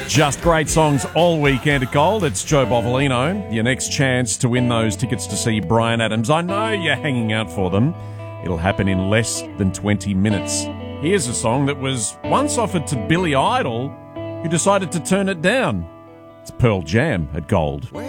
Just great songs all weekend at Gold. It's Joe Bovolino. Your next chance to win those tickets to see Bryan Adams. I know you're hanging out for them. It'll happen in less than 20 minutes. Here's a song that was once offered to Billy Idol, who decided to turn it down. It's Pearl Jam at Gold.